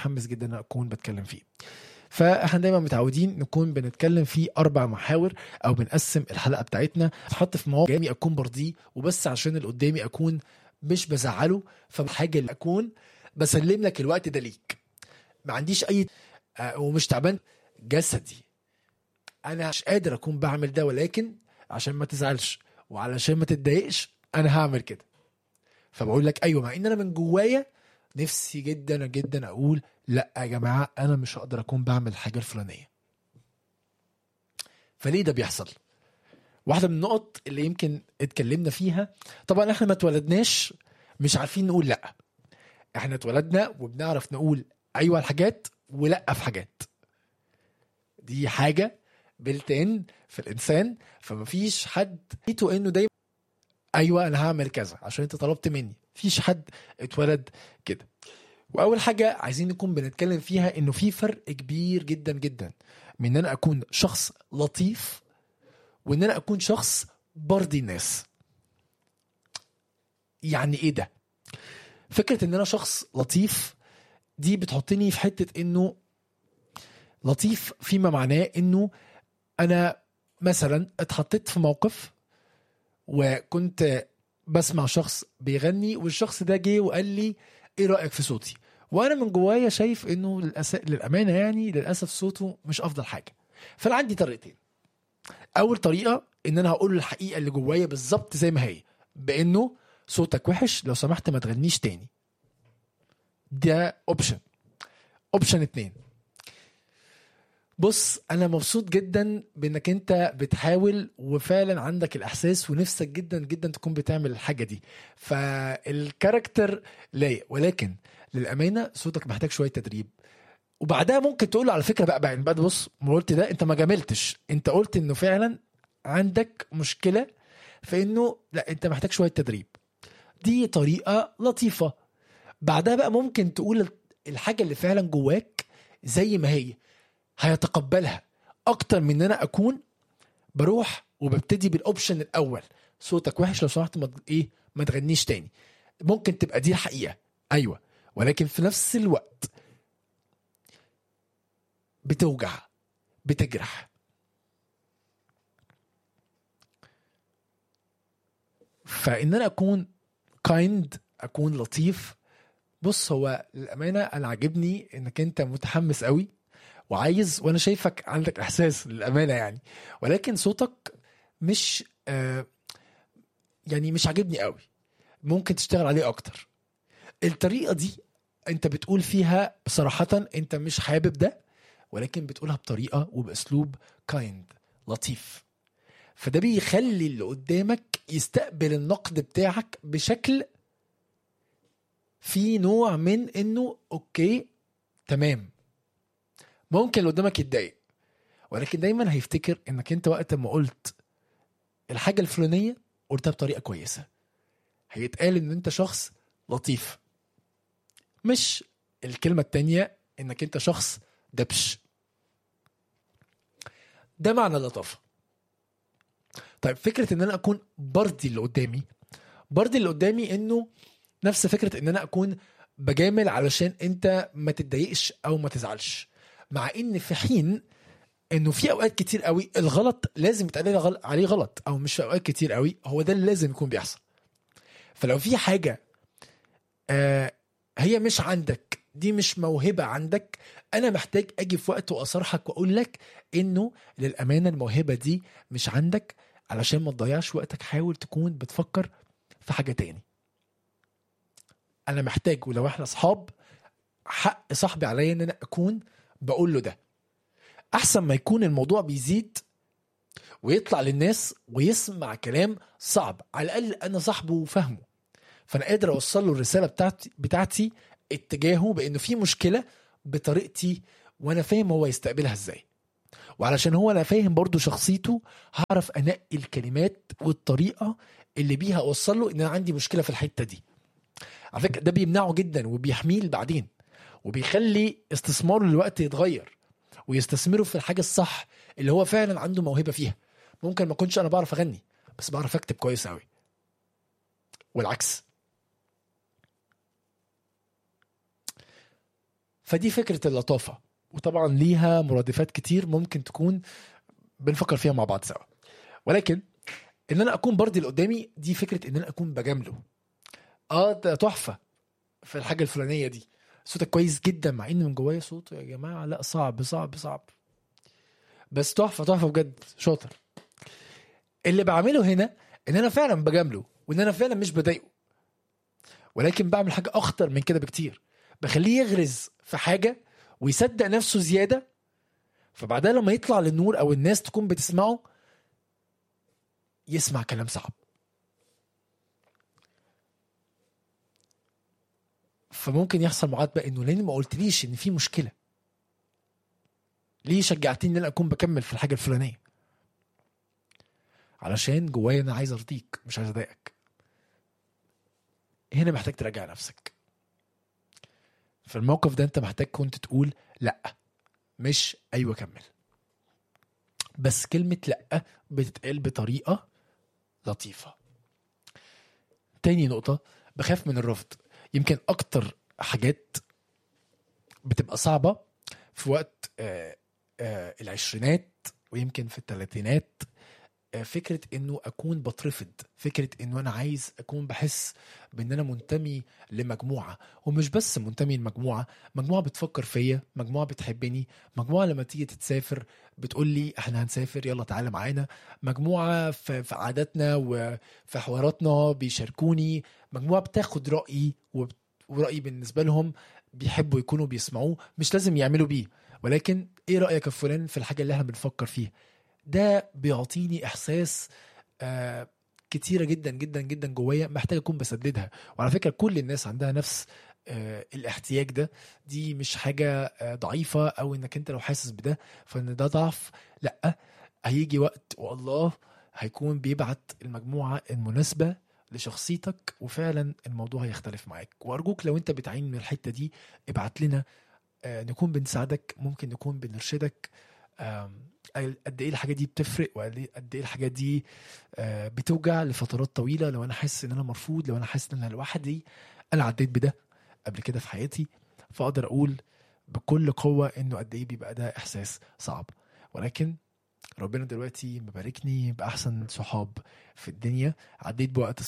متحمس جدا ان اكون بتكلم فيه. فاحنا دايما متعودين نكون بنتكلم في 4 محاور، او بنقسم الحلقه بتاعتنا نحط في مواقف قدامي اكون برضيه وبس عشان اللي قدامي اكون مش بزعله، فبحاجه اللي اكون بسلم لك الوقت ده ليك، ما عنديش اي ومش تعبان جسدي، انا مش قادر اكون بعمل ده، ولكن عشان ما تزعلش وعلشان ما تتضايقش انا هعمل كده. فبقول لك ايوه، مع ان انا من جوايا نفسي جدا جدا اقول لا يا جماعه انا مش هقدر اكون بعمل الحاجه الفلانيه. فليه ده بيحصل؟ واحده من النقط اللي يمكن اتكلمنا فيها، طبعا احنا ما اتولدناش مش عارفين نقول لا، احنا اتولدنا وبنعرف نقول ايوه الحاجات ولا في حاجات، دي حاجه بلتين في الانسان. فمفيش حد لقيته انه دايما ايوه انا هعمل كذا عشان انت طلبت مني، مفيش حد اتولد كده. واول حاجه عايزين نكون بنتكلم فيها انه في فرق كبير جدا جدا من ان انا اكون شخص لطيف وان انا اكون شخص برضي الناس. يعني ايه ده؟ فكره ان انا شخص لطيف دي بتحطني في حته انه لطيف فيما معناه انه انا مثلا اتحطيت في موقف وكنت بسمع شخص بيغني، والشخص ده جه وقال لي ايه رأيك في صوتي، وانا من جوايا شايف انه للامانه يعني للاسف صوته مش افضل حاجه. فانا عندي طريقتين. اول طريقه ان انا هقول الحقيقه اللي جوايا بالظبط زي ما هي، بانه صوتك وحش لو سمحت ما تغنيش تاني. ده اوبشن 2، بص انا مبسوط جدا بانك انت بتحاول وفعلا عندك الاحساس ونفسك جدا جدا تكون بتعمل الحاجه دي، فالكاركتر لايق، ولكن للامانه صوتك محتاج شويه تدريب. وبعدها ممكن تقول له على فكره بقى بعد بص ما قلت ده انت ما جاملتش، انت قلت انه فعلا عندك مشكله في انه لا انت محتاج شويه تدريب. دي طريقه لطيفه. بعدها بقى ممكن تقول الحاجه اللي فعلا جواك زي ما هي، هيتقبلها اكتر من ان انا اكون بروح وببتدي بالاوبشن الاول، صوتك وحش لو سمحت ما تغنيش تاني. ممكن تبقى دي الحقيقه ايوه، ولكن في نفس الوقت بتوجع بتجرح. فان انا اكون كايند اكون لطيف. بص هو للامانه انا عاجبني انك انت متحمس قوي وعايز، وانا شايفك عندك احساس للامانه يعني، ولكن صوتك مش يعني مش عاجبني قوي، ممكن تشتغل عليه اكتر. الطريقه دي انت بتقول فيها بصراحه انت مش حابب ده، ولكن بتقولها بطريقه وباسلوب كايند لطيف، فده بيخلي اللي قدامك يستقبل النقد بتاعك بشكل في نوع من انه اوكي تمام. ممكن اللي قدامك يتضايق، ولكن دايما هيفتكر انك انت وقت ما قلت الحاجه الفلانيه قلتها بطريقه كويسه، هيتقال ان انت شخص لطيف، مش الكلمه التانية انك انت شخص دبش. ده معنى اللطافه. طيب فكره ان انا اكون برضي اللي قدامي انه نفس فكره ان انا اكون بجامل علشان انت ما تتضايقش او ما تزعلش، مع ان في حين انه في اوقات كتير قوي الغلط لازم يتقال عليه غلط، او مش في اوقات كتير قوي هو ده اللي لازم يكون بيحصل. فلو في حاجه هي مش عندك، دي مش موهبه عندك، انا محتاج اجي في وقت واصارحك واقول لك انه للامانه الموهبه دي مش عندك، علشان ما تضيعش وقتك حاول تكون بتفكر في حاجه تاني. انا محتاج، ولو احنا اصحاب حق صاحبي عليا ان انا اكون بقول له ده، احسن ما يكون الموضوع بيزيد ويطلع للناس ويسمع كلام صعب. على الاقل انا صاحبه وفهمه، فانا قادر اوصل له الرساله بتاعتي اتجاهه بانه في مشكله بطريقتي، وانا فاهم هو يستقبلها ازاي، وعلشان هو انا فاهم برضو شخصيته هعرف انقي الكلمات والطريقه اللي بيها اوصل له ان انا عندي مشكله في الحته دي. على فكره ده بيمنعه جدا وبيحميه بعدين، وبيخلي استثماره للوقت يتغير ويستثمره في الحاجه الصح اللي هو فعلا عنده موهبه فيها. ممكن ما كنتش انا بعرف اغني بس بعرف اكتب كويس قوي، والعكس. فدي فكرة اللطافة، وطبعا ليها مرادفات كتير ممكن تكون بنفكر فيها مع بعض سوا. ولكن ان انا اكون برضي اللي قدامي، دي فكرة ان انا اكون بجامله. ده تحفة في الحاجة الفلانية دي، صوتك كويس جدا، مع ان من جوايا صوت يا جماعة لا صعب صعب صعب، بس تحفة تحفة بجد، شاطر. اللي بعمله هنا ان انا فعلا بجامله، وان انا فعلا مش بضايقه، ولكن بعمل حاجة اخطر من كده بكتير، بخليه يغرز في حاجة ويصدق نفسه زيادة، فبعدها لما يطلع للنور او الناس تكون بتسمعه يسمع كلام صعب. فممكن يحصل معاتبة انه ليه ما قلتليش ان في مشكلة، ليه شجعتني ان انا اكون بكمل في الحاجة الفلانية؟ علشان جوايا انا عايز ارضيك مش عايز اضايقك. هنا محتاج تراجع نفسك في الموقف ده، انت محتاج كنت تقول لا، مش ايوه كمل. بس كلمة لا بتتقال بطريقة لطيفة. تاني نقطة، بخاف من الرفض. يمكن اكتر حاجات بتبقى صعبة في وقت العشرينات ويمكن في الثلاثينات، فكرة انه اكون بترفض، فكرة انه انا عايز اكون بحس بان انا منتمي لمجموعة، ومش بس منتمي لمجموعة، مجموعة بتفكر فيا، مجموعة بتحبني، مجموعة لما تيجي تتسافر بتقول لي احنا هنسافر يلا تعالى معانا، مجموعة في عاداتنا وفي حواراتنا بيشاركوني، مجموعة بتاخد رأيي ورأيي بالنسبة لهم بيحبوا يكونوا بيسمعوه، مش لازم يعملوا بيه، ولكن ايه رأيك يا فلان في الحاجة اللي احنا بنفكر فيها. ده بيعطيني احساس كتيرة جدا جدا جدا جوايا محتاج اكون بسددها. وعلى فكرة كل الناس عندها نفس الاحتياج ده، دي مش حاجة ضعيفة او انك انت لو حاسس بده فان ده ضعف، لا، هيجي وقت والله هيكون بيبعت المجموعة المناسبة لشخصيتك، وفعلا الموضوع هيختلف معاك. وارجوك لو انت بتعين من الحتة دي ابعت لنا، نكون بنساعدك، ممكن نكون بنرشدك قد ايه الحاجه دي بتفرق، وقد ايه الحاجه دي بتوجع لفترات طويله. لو انا حاسس ان انا مرفوض، لو انا حاسس ان انا لوحدي، انا عديت بده قبل كده في حياتي، فاقدر اقول بكل قوه انه قد ايه بيبقى ده احساس صعب. ولكن ربنا دلوقتي مباركني باحسن صحاب في الدنيا، عديت بوقت